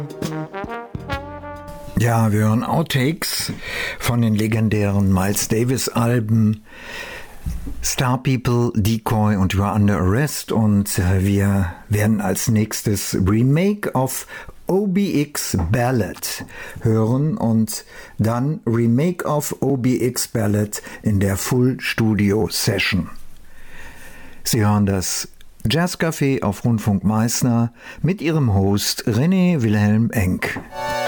Ja, wir hören Outtakes von den legendären Miles Davis-Alben Star People, Decoy und You Are Under Arrest, und wir werden als nächstes Remake of OBX Ballad hören und dann Remake of OBX Ballad in der Full Studio Session. Sie hören das Jazzcafé auf Rundfunk Meißner mit ihrem Host René Wilhelm Enck.